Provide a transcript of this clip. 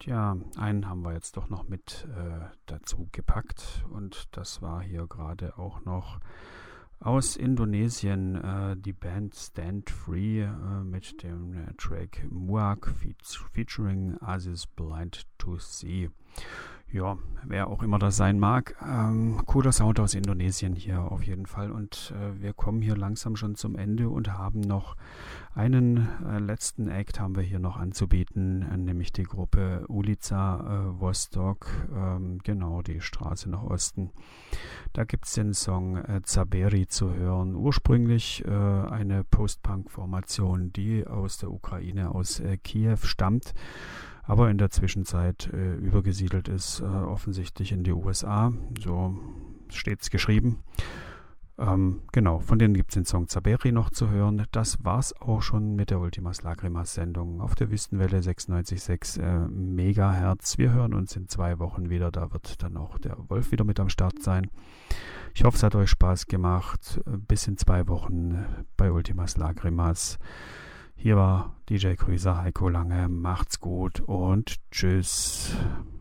Tja, einen haben wir jetzt doch noch mit dazu gepackt und das war hier gerade auch noch aus Indonesien die Band Stand Free mit dem Track Muak featuring Aziz Blind to See. Ja, wer auch immer das sein mag, cooler Sound aus Indonesien hier auf jeden Fall. Und wir kommen hier langsam schon zum Ende und haben noch einen letzten Act haben wir hier noch anzubieten, nämlich die Gruppe Ulica Vostok, genau, die Straße nach Osten. Da gibt es den Song Zaberi zu hören. Ursprünglich eine Post-Punk-Formation, die aus der Ukraine, aus Kiew stammt, aber in der Zwischenzeit übergesiedelt ist, offensichtlich in die USA. So steht es geschrieben. Genau, von denen gibt es den Song Zaberi noch zu hören. Das war's auch schon mit der Ultimas Lagrimas Sendung auf der Wüstenwelle 96,6 Megahertz. Wir hören uns in 2 Wochen wieder. Da wird dann auch der Wolf wieder mit am Start sein. Ich hoffe, es hat euch Spaß gemacht. Bis in 2 Wochen bei Ultimas Lagrimas. Hier war DJ Grüßer Heiko Lange. Macht's gut und tschüss.